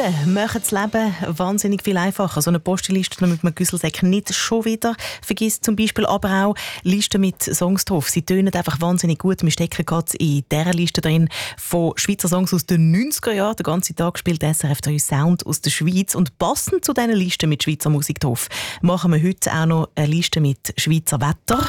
Listen machen das Leben wahnsinnig viel einfacher. So eine Postenliste, damit man Güsselsäcke nicht schon wieder vergisst. Zum Beispiel aber auch Listen mit Songs drauf. Sie tönen einfach wahnsinnig gut. Wir stecken gerade in dieser Liste drin von Schweizer Songs aus den 90er Jahren. Den ganzen Tag spielt SRF 3 Sound aus der Schweiz. Und passend zu diesen Listen mit Schweizer Musik drauf machen wir heute auch noch eine Liste mit Schweizer Wetter.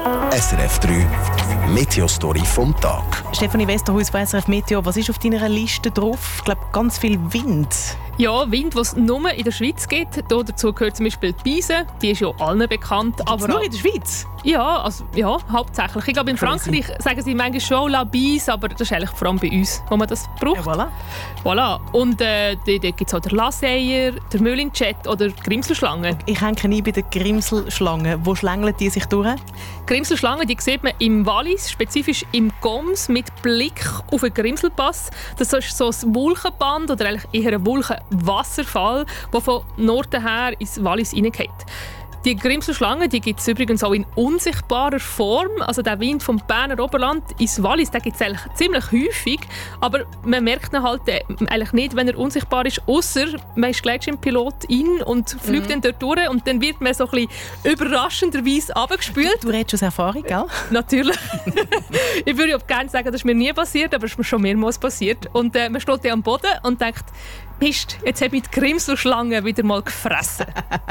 SRF 3 Meteo-Story vom Tag. Stefanie Westerhuis von SRF Meteo, was ist auf deiner Liste drauf? Ich glaube, ganz viel Wind. Ja, Wind, den es nur in der Schweiz gibt. Dazu gehört zum Beispiel die Biese. Die ist ja allen bekannt. Aber nur in der Schweiz? Ja, hauptsächlich. Ich glaube, in Frankreich sagen sie manchmal schon «la Biese», aber das ist eigentlich vor allem bei uns, wo man das braucht. Ja, voilà. Und dort gibt es auch den Laseier, den Mühlinchet oder die Grimselschlange. Ich hänge nie bei den Grimselschlangen. Wo schlängeln die sich durch? Grimselschlangen, die sieht man im Wallis, spezifisch im Goms, mit Blick auf den Grimselpass. Das ist so ein Wolkenband oder eigentlich eher ein Wolkenwasserfall, der von Norden her ins Wallis hineingeht. Die Grimselschlange gibt es übrigens auch in unsichtbarer Form. Also der Wind vom Berner Oberland ins Wallis, den gibt es eigentlich ziemlich häufig. Aber man merkt ihn halt eigentlich nicht, wenn er unsichtbar ist, ausser man ist Gleitschirmpilot in und fliegt dann dort durch und dann wird man so ein bisschen überraschenderweise runtergespült. Du redest aus Erfahrung, gell? Natürlich. Ich würde auch gerne sagen, das ist mir nie passiert, aber es ist mir schon mehrmals passiert. Und man steht dann am Boden und denkt, Mist, jetzt habe ich die Grimselschlange wieder mal gefressen.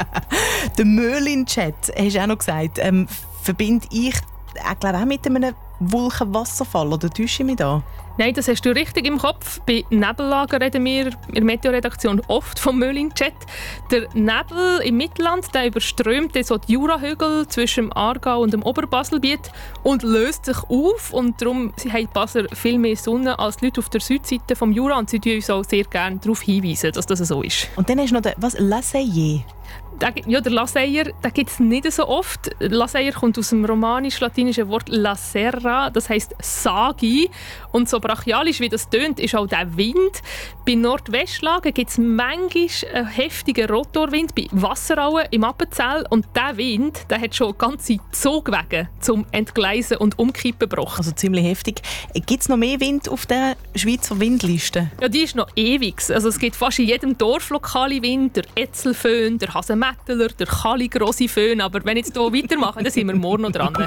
Der Mühlinchet, hast du auch noch gesagt, verbinde ich glaube auch mit einem Wolkenwasserfall, oder täusche ich mich da? Nein, das hast du richtig im Kopf. Bei Nebellagen reden wir in der Meteoredaktion oft vom Mühlinchet. Der Nebel im Mittelland der überströmt so die Jurahügel zwischen dem Aargau und dem Oberbaselbiet und löst sich auf. Und darum haben die Basler viel mehr Sonne als die Leute auf der Südseite des Jura. Und sie weisen uns auch sehr gerne darauf hinweisen, dass das so ist. Und dann hast du noch den Laseier. Ja, der Laseier gibt es nicht so oft. Laseier kommt aus dem romanisch-latinischen Wort «la serra», das heisst «Sagi». Und so brachialisch wie das tönt, ist auch der Wind. Bei Nordwestlagen gibt es manchmal einen heftigen Rotorwind bei Wasserauen im Appenzell. Und dieser Wind hat schon ganze Zugwege zum Entgleisen und Umkippen gebracht. Also ziemlich heftig. Gibt es noch mehr Wind auf der Schweizer Windliste? Ja, die ist noch ewig. Also es gibt fast in jedem Dorf lokale Wind, der Etzelföhn, der Hasenmetteler, der Kali-Grossi-Föhn. Aber wenn ich jetzt hier weitermache, dann sind wir morgen noch dran.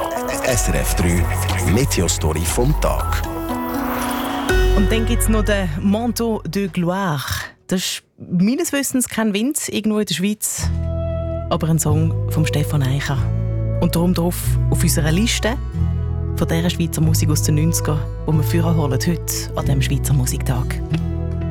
SRF 3 Meteo-Story vom Tag. Und dann gibt es noch den Manteau de Gloire. Das ist meines Wissens kein Wind irgendwo in der Schweiz, aber ein Song von Stefan Eicher. Und darum drauf auf unserer Liste von dieser Schweizer Musik aus den 90ern, die wir vorholen heute an diesem Schweizer Musiktag.